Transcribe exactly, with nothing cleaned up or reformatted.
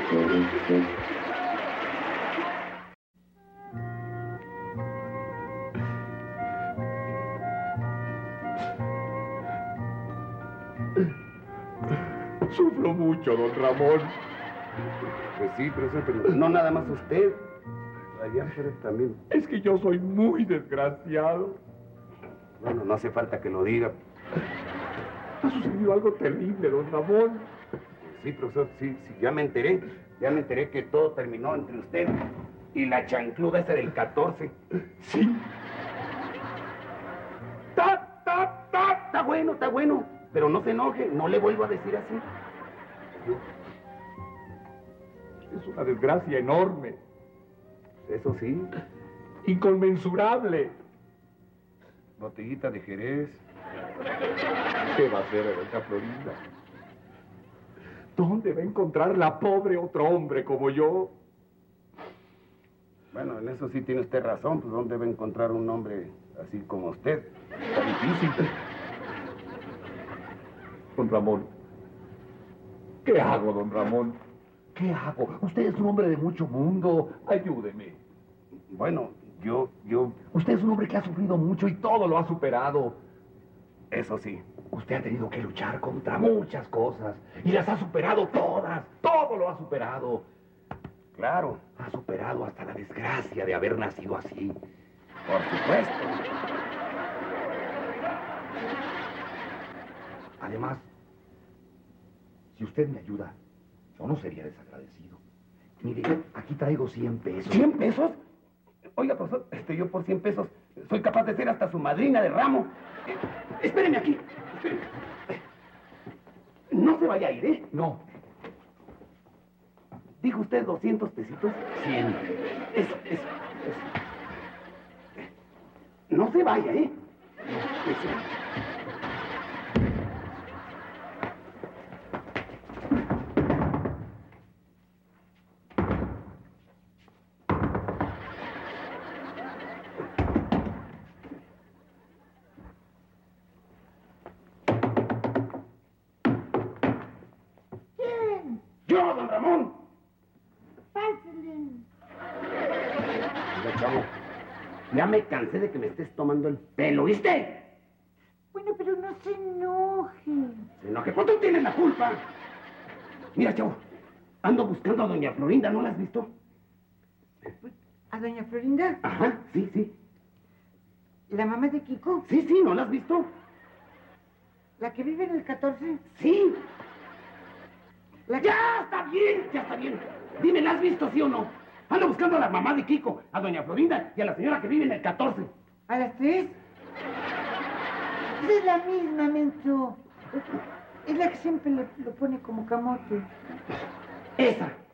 Sufro mucho, don Ramón. Pues sí, profesor, pero no nada más usted. Allá afuera también. Es que yo soy muy desgraciado. Bueno, no hace falta que lo diga. Ha sucedido algo terrible, don Ramón. Sí, profesor, sí, sí, ya me enteré. Ya me enteré que todo terminó entre usted y la chancluda esa del catorce. Sí. ¡Ta, ta, ta! Está bueno, está bueno. Pero no se enoje, no le vuelvo a decir así. Es una desgracia enorme. Eso sí. Inconmensurable. Botellita de Jerez. ¿Qué va a hacer doña Florinda? ¿Dónde va a encontrar la pobre otro hombre como yo? Bueno, en eso sí tiene usted razón. Pues ¿dónde va a encontrar un hombre así como usted? Está difícil. Don Ramón. ¿Qué hago, don Ramón? ¿Qué hago? Usted es un hombre de mucho mundo. Ayúdeme. Bueno, yo, yo... Usted es un hombre que ha sufrido mucho y todo lo ha superado. Eso sí. Usted ha tenido que luchar contra muchas cosas y las ha superado todas. Todo lo ha superado. Claro. Ha superado hasta la desgracia de haber nacido así. Por supuesto. Además, si usted me ayuda, yo no sería desagradecido. Mire, aquí traigo cien pesos. ¿cien pesos? Oiga, profesor, este, yo por cien pesos soy capaz de ser hasta su madrina de ramo. Eh, espéreme aquí. Espéreme. No se vaya a ir, ¿eh? No. ¿Dijo usted doscientos pesitos? cien. Eso, eso, eso. No se vaya, ¿eh? No, eso. ¡Yo, don Ramón! Pásale. Oiga, chavo, ya me cansé de que me estés tomando el pelo, ¿viste? Bueno, pero no se enoje. Se enoje, pues tú tienes la culpa. Mira, chavo, ando buscando a doña Florinda, ¿no la has visto? ¿A doña Florinda? Ajá, sí, sí. ¿La mamá de Kiko? Sí, sí, ¿no la has visto? ¿La que vive en el catorce? Sí. ¿La que... ¡Ya está bien! ¡Ya está bien! Dime, ¿la has visto, sí o no? Ando buscando a la mamá de Kiko, a doña Florinda y a la señora que vive en el catorce. ¿A las tres? Es la misma, menso. Es la que siempre le, lo pone como camote. Esa.